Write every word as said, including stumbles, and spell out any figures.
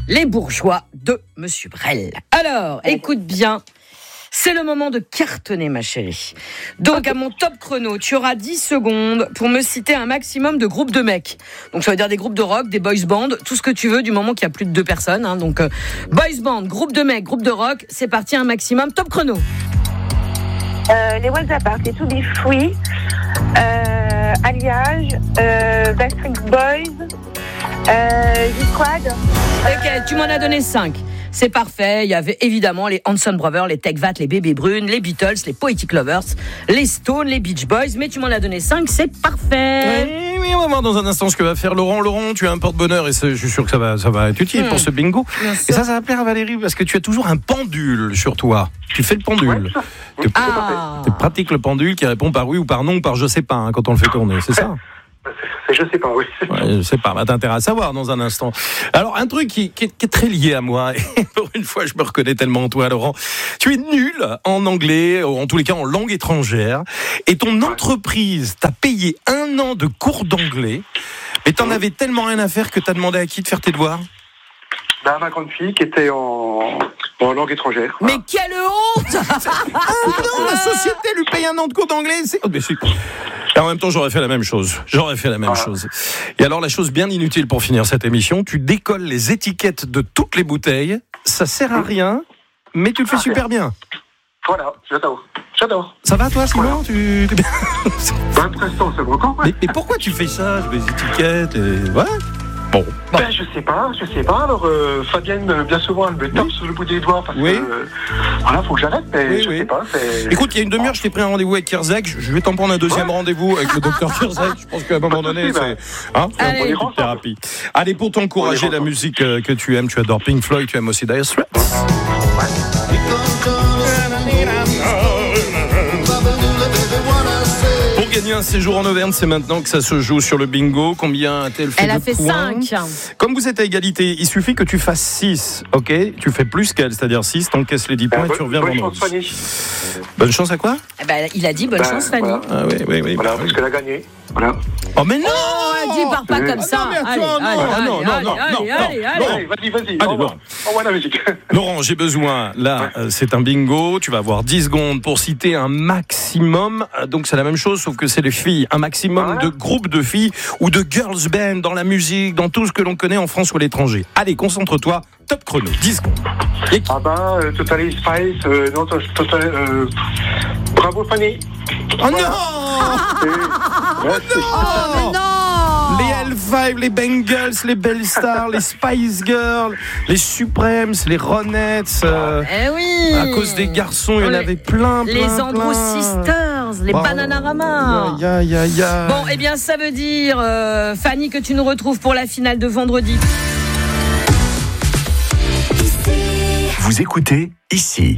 Les bourgeois de Monsieur Brel. Alors, écoute bien. C'est le moment de cartonner, ma chérie. Donc, à mon top chrono, tu auras dix secondes pour me citer un maximum de groupes de mecs. Donc, ça veut dire des groupes de rock, des boys bands, tout ce que tu veux, du moment qu'il y a plus de deux personnes. Hein. Donc, euh, boys band, groupe de mecs, groupe de rock, c'est parti, un maximum. Top chrono. Euh, les Walls Apart, les To Be Free, euh, Alliage, euh, Backstreet Boys, euh, G-Squad. Ok, tu m'en as donné cinq. C'est parfait, il y avait évidemment les Hanson Brothers, les Tech Vat, les Bébés Brunes, les Beatles, les Poetic Lovers, les Stones, les Beach Boys, mais tu m'en as donné cinq, c'est parfait. Oui, oui, on va voir dans un instant ce que va faire Laurent. Laurent, tu as un porte-bonheur et je suis sûr que ça va, ça va être utile mmh. pour ce bingo. Et ça, ça va plaire à Valérie parce que tu as toujours un pendule sur toi. Tu fais le pendule. Ouais, tu ah. pratiques le pendule qui répond par oui ou par non ou par je sais pas hein, quand on le fait tourner, c'est ça? Je sais pas, oui. Ouais, je sais pas, bah, t'as intérêt à savoir dans un instant. Alors, un truc qui, qui, est, qui est très lié à moi, et pour une fois, je me reconnais tellement en toi, Laurent. Tu es nul en anglais, en tous les cas en langue étrangère, et ton entreprise t'a payé un an de cours d'anglais, mais t'en avais tellement rien à faire que t'as demandé à qui de faire tes devoirs? Bah, ma grande fille qui était en, en langue étrangère. Mais ah. quelle honte! Ah non, la société lui paye un an de cours d'anglais, c'est... Oh, mais c'est... Et en même temps, j'aurais fait la même chose. J'aurais fait la même ah. chose. Et alors, la chose bien inutile pour finir cette émission, tu décolles les étiquettes de toutes les bouteilles. Ça sert à rien, mais tu le fais ah, super bien. Voilà, j'adore. J'adore. Ça va, toi, Simon voilà. tu... vingt ans, c'est beaucoup. Ouais. Mais, mais pourquoi tu fais ça, les étiquettes et... Ouais. Bon. Ben, je sais pas, je sais pas. Alors, euh, Fabienne, bien souvent, elle me tape oui. sur le bout des doigts parce oui. que, euh, voilà, faut que j'arrête, mais oui, je oui. sais pas. C'est... Écoute, il y a une demi-heure, je t'ai pris un rendez-vous avec Kirzek. Je vais t'en prendre un deuxième ouais. rendez-vous avec le docteur Kirzek. Je pense qu'à un moment donné, c'est, hein, c'est un peu de thérapie. Allez, pour t'encourager la musique que tu aimes, tu adores Pink Floyd, tu aimes aussi Dire Straits. Gagner un séjour en Auvergne, c'est maintenant que ça se joue sur le bingo. Combien a-t-elle fait Elle a de fait points? cinq. Comme vous êtes à égalité, il suffit que tu fasses six, ok? Tu fais plus qu'elle, c'est-à-dire six, t'encaisses les dix points euh, et tu reviens bonne vendredi. Bonne chance, Fanny. Bonne chance à quoi? Eh ben, il a dit bonne ben, chance, Fanny. Voilà. Ah oui, oui, oui. Voilà, bah, parce oui. qu'elle a gagné. Voilà. Oh, mais non! Oh, dis, pars pas comme ça. Non, mais attends, non, non, non, non, non, allez, allez, allez. Vas-y, vas-y. Allez, Laurent. Envoie la musique. Laurent, j'ai besoin, là, ouais. euh, c'est un bingo. Tu vas avoir dix secondes pour citer un maximum. Donc, c'est la même chose, sauf que c'est les filles. Un maximum ouais. de groupes de filles ou de girls band dans la musique, dans tout ce que l'on connaît en France ou à l'étranger. Allez, concentre-toi. Top chrono, dix secondes. Et ah ben, euh, Totally Spice, euh, non, total, euh, bravo Fanny. Oh non! Oh non, non! Les L cinq, les Bengals, les Bellstars, les Spice Girls, les Supremes, les Ronettes. Euh, eh oui! À cause des garçons, il y en avait plein, plein, Les Andrew plein. Sisters, les oh, Bananarama. Ya, ya, ya. Bon, eh bien, ça veut dire, euh, Fanny, que tu nous retrouves pour la finale de vendredi. Vous écoutez ici.